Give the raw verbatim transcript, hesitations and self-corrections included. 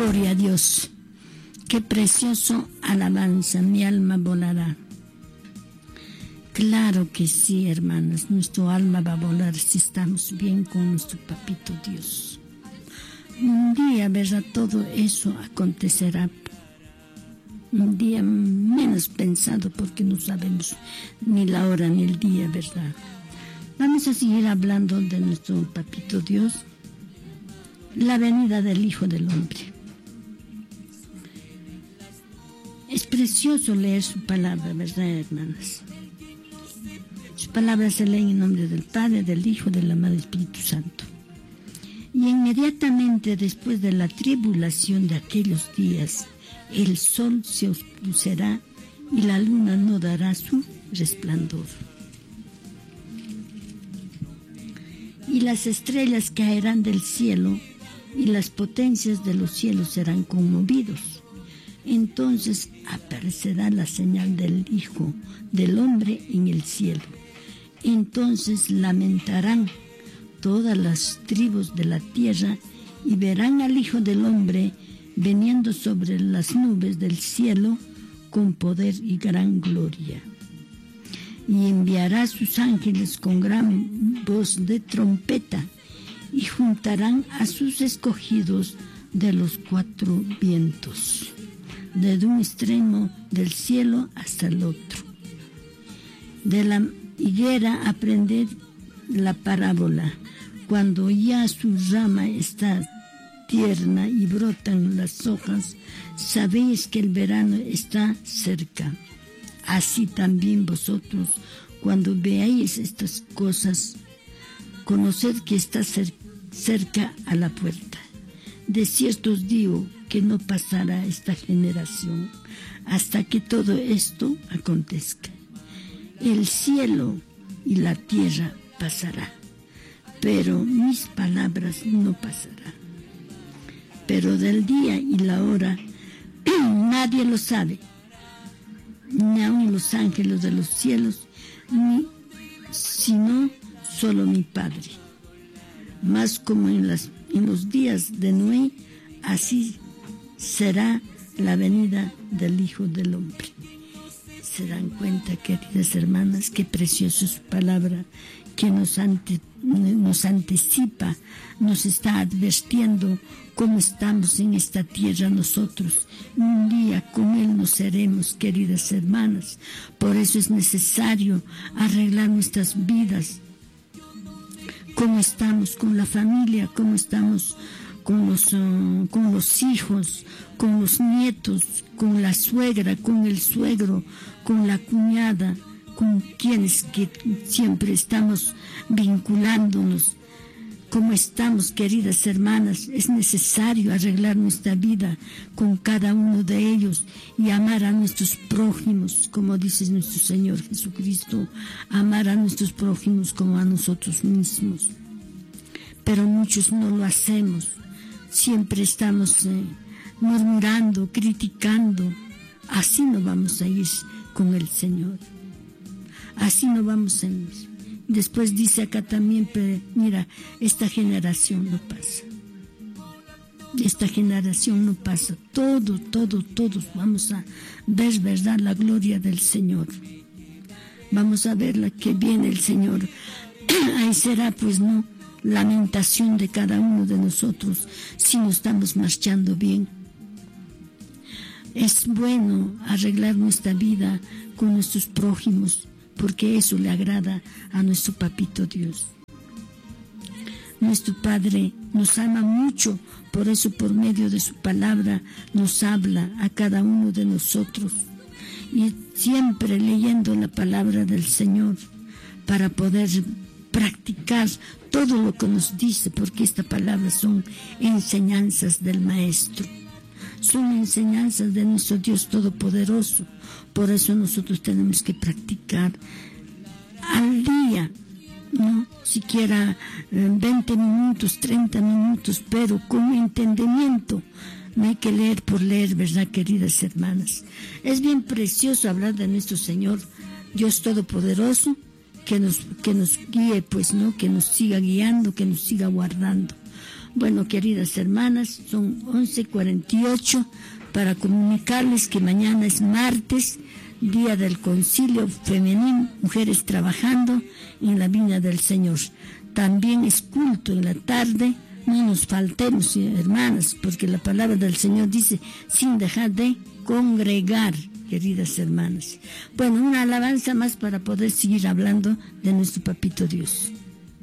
Gloria a Dios. Qué precioso alabanza, mi alma volará. Claro que sí, hermanas, nuestro alma va a volar si estamos bien con nuestro papito Dios. Un día, ¿verdad? Todo eso acontecerá. Un día menos pensado porque no sabemos ni la hora ni el día, ¿verdad? Vamos a seguir hablando de nuestro papito Dios. La venida del Hijo del Hombre. Es precioso leer su palabra, ¿verdad, hermanas? Sus palabras se leen en nombre del Padre, del Hijo, del amado Espíritu Santo. Y inmediatamente después de la tribulación de aquellos días, el sol se oscurecerá y la luna no dará su resplandor. Y las estrellas caerán del cielo y las potencias de los cielos serán conmovidos. Entonces aparecerá la señal del Hijo del Hombre en el cielo. Entonces lamentarán todas las tribus de la tierra y verán al Hijo del Hombre viniendo sobre las nubes del cielo con poder y gran gloria. Y enviará a sus ángeles con gran voz de trompeta y juntarán a sus escogidos de los cuatro vientos, desde un extremo del cielo hasta el otro. De la higuera aprended la parábola. Cuando ya su rama está tierna y brotan las hojas, sabéis que el verano está cerca. Así también vosotros, cuando veáis estas cosas, conoced que está cerca a la puerta. De cierto os digo que no pasará esta generación hasta que todo esto acontezca. El cielo y la tierra pasará, pero mis palabras no pasarán. Pero del día y la hora nadie lo sabe, ni aun los ángeles de los cielos, ni sino solo mi Padre. Mas como en, las, en los días de Noé, así será la venida del Hijo del Hombre. Se dan cuenta, queridas hermanas, qué preciosa es su palabra, que nos, ante, nos anticipa, nos está advirtiendo cómo estamos en esta tierra nosotros. Un día con Él nos seremos, queridas hermanas. Por eso es necesario arreglar nuestras vidas. Cómo estamos con la familia, cómo estamos con los, uh, con los hijos, con los nietos, con la suegra, con el suegro, con la cuñada, con quienes que siempre estamos vinculándonos. ¿Cómo estamos, queridas hermanas? Es necesario arreglar nuestra vida con cada uno de ellos y amar a nuestros prójimos, como dice nuestro Señor Jesucristo, amar a nuestros prójimos como a nosotros mismos. Pero muchos no lo hacemos. Siempre estamos eh, murmurando, criticando. Así no vamos a ir con el Señor. Así no vamos a ir. Después dice acá también, pero mira, esta generación no pasa. Esta generación no pasa. Todo, todo, todos vamos a ver, ¿verdad?, la gloria del Señor. Vamos a ver la que viene el Señor. Ahí será, pues, no, lamentación de cada uno de nosotros si no estamos marchando bien. Es bueno arreglar nuestra vida con nuestros prójimos, porque eso le agrada a nuestro papito Dios. Nuestro Padre nos ama mucho, por eso por medio de su palabra nos habla a cada uno de nosotros. Y siempre leyendo la palabra del Señor para poder practicar todo lo que nos dice, porque estas palabras son enseñanzas del Maestro. Son enseñanzas de nuestro Dios Todopoderoso. Por eso nosotros tenemos que practicar al día, no siquiera veinte minutos, treinta minutos, pero con entendimiento. No hay que leer por leer, ¿verdad, queridas hermanas? Es bien precioso hablar de nuestro Señor, Dios Todopoderoso, que nos, que nos guíe, pues, ¿no? Que nos siga guiando, que nos siga guardando. Bueno, queridas hermanas, son once cuarenta y ocho para comunicarles que mañana es martes, día del concilio femenino, mujeres trabajando en la viña del Señor. También es culto en la tarde, no nos faltemos, hermanas, porque la palabra del Señor dice, sin dejar de congregar, queridas hermanas. Bueno, una alabanza más para poder seguir hablando de nuestro Papito Dios.